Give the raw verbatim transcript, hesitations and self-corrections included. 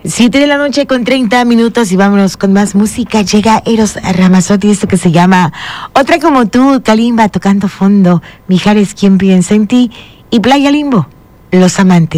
Siete de la noche con treinta minutos y vámonos con más música. Llega Eros Ramazzotti, esto que se llama Otra como tú, Kalimba tocando fondo, Mijares, quien piensa en ti, y Playa Limbo, Los Amantes.